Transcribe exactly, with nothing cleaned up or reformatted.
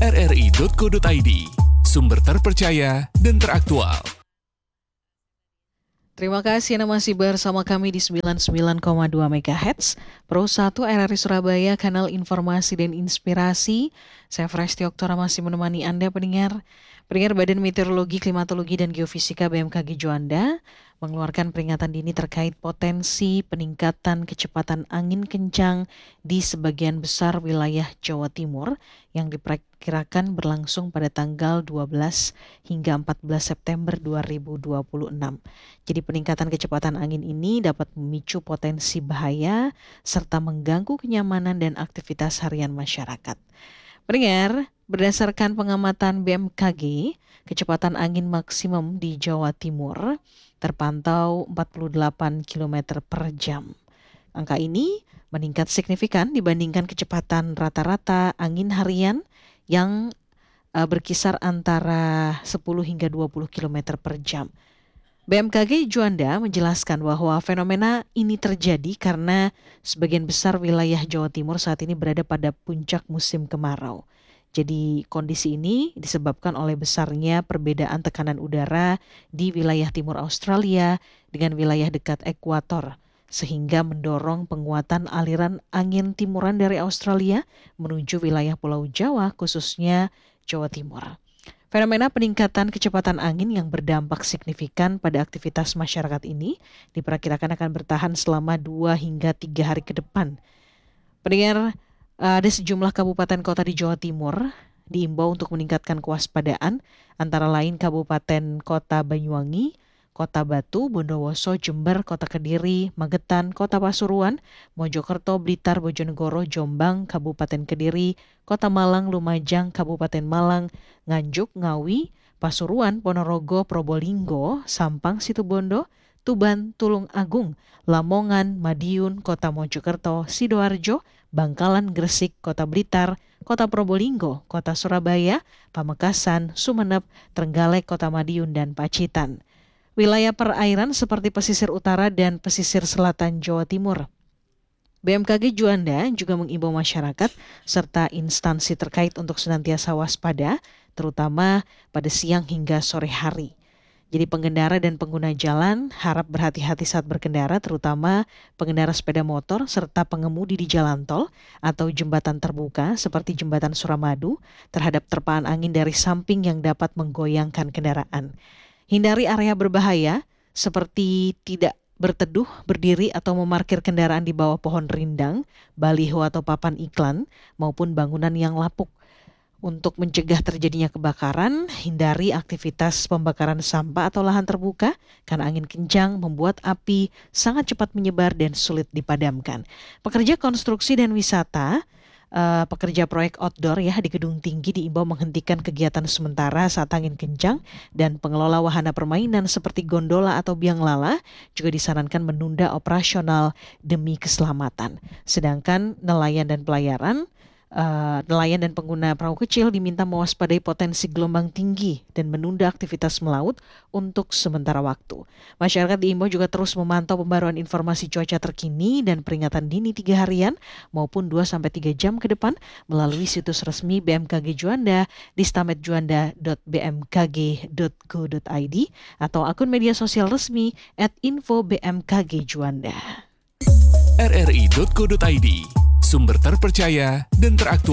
r r i dot co dot i d, sumber terpercaya dan teraktual. Terima kasih Anda masih bersama kami di sembilan puluh sembilan koma dua MHz, Pro satu R R I Surabaya, kanal informasi dan inspirasi. Saya Fresti Oktora masih menemani Anda pendengar. Pendengar Badan Meteorologi, Klimatologi dan Geofisika B M K G Juanda mengeluarkan peringatan dini terkait potensi peningkatan kecepatan angin kencang di sebagian besar wilayah Jawa Timur yang diperkirakan berlangsung pada tanggal dua belas hingga empat belas September dua ribu dua puluh enam. Jadi peningkatan kecepatan angin ini dapat memicu potensi bahaya serta mengganggu kenyamanan dan aktivitas harian masyarakat. Pendengar, berdasarkan pengamatan B M K G, kecepatan angin maksimum di Jawa Timur terpantau empat puluh delapan kilometer per jam. Angka ini meningkat signifikan dibandingkan kecepatan rata-rata angin harian yang uh, berkisar antara sepuluh hingga dua puluh kilometer per jam. B M K G Juanda menjelaskan bahwa fenomena ini terjadi karena sebagian besar wilayah Jawa Timur saat ini berada pada puncak musim kemarau. Jadi kondisi ini disebabkan oleh besarnya perbedaan tekanan udara di wilayah timur Australia dengan wilayah dekat ekuator, sehingga mendorong penguatan aliran angin timuran dari Australia menuju wilayah Pulau Jawa, khususnya Jawa Timur. Fenomena peningkatan kecepatan angin yang berdampak signifikan pada aktivitas masyarakat ini diperkirakan akan bertahan selama dua hingga tiga hari ke depan. Pendengar, ada sejumlah kabupaten kota di Jawa Timur diimbau untuk meningkatkan kewaspadaan, antara lain Kabupaten Kota Banyuwangi, Kota Batu, Bondowoso, Jember, Kota Kediri, Magetan, Kota Pasuruan, Mojokerto, Blitar, Bojonegoro, Jombang, Kabupaten Kediri, Kota Malang, Lumajang, Kabupaten Malang, Nganjuk, Ngawi, Pasuruan, Ponorogo, Probolinggo, Sampang, Situbondo, Tuban, Tulung Agung, Lamongan, Madiun, Kota Mojokerto, Sidoarjo, Bangkalan, Gresik, Kota Blitar, Kota Probolinggo, Kota Surabaya, Pamekasan, Sumeneb, Trenggalek, Kota Madiun, dan Pacitan. Wilayah perairan seperti pesisir utara dan pesisir selatan Jawa Timur. B M K G Juanda juga mengimbau masyarakat serta instansi terkait untuk senantiasa waspada, terutama pada siang hingga sore hari. Jadi pengendara dan pengguna jalan harap berhati-hati saat berkendara, terutama pengendara sepeda motor serta pengemudi di jalan tol atau jembatan terbuka seperti jembatan Suramadu terhadap terpaan angin dari samping yang dapat menggoyangkan kendaraan. Hindari area berbahaya seperti tidak berteduh, berdiri atau memarkir kendaraan di bawah pohon rindang, baliho atau papan iklan maupun bangunan yang lapuk. Untuk mencegah terjadinya kebakaran, hindari aktivitas pembakaran sampah atau lahan terbuka karena angin kencang membuat api sangat cepat menyebar dan sulit dipadamkan. Pekerja konstruksi dan wisata, Uh, pekerja proyek outdoor ya di gedung tinggi diimbau menghentikan kegiatan sementara saat angin kencang, dan pengelola wahana permainan seperti gondola atau biang lala juga disarankan menunda operasional demi keselamatan. Sedangkan nelayan dan pelayaran Uh, nelayan dan pengguna perahu kecil diminta mewaspadai potensi gelombang tinggi dan menunda aktivitas melaut untuk sementara waktu. Masyarakat diimbau juga terus memantau pembaruan informasi cuaca terkini dan peringatan dini tiga harian maupun dua sampai tiga jam ke depan melalui situs resmi B M K G Juanda di stametjuanda dot b m k g dot go dot i d atau akun media sosial resmi at info b m k g juanda. r r i dot co dot i d, sumber terpercaya dan teraktual.